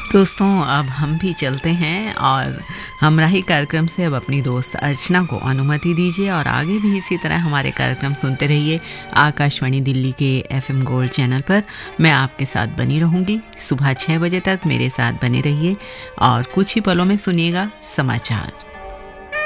दोस्तों अब हम भी चलते हैं और हमराही कार्यक्रम से अब अपनी दोस्त अर्चना को अनुमति दीजिए और आगे भी इसी तरह हमारे कार्यक्रम सुनते रहिए आकाशवाणी दिल्ली के FM गोल्ड चैनल पर। मैं आपके साथ बनी रहूंगी सुबह 6 बजे तक। मेरे साथ बने रहिए और कुछ ही पलों में सुनिएगा समाचार।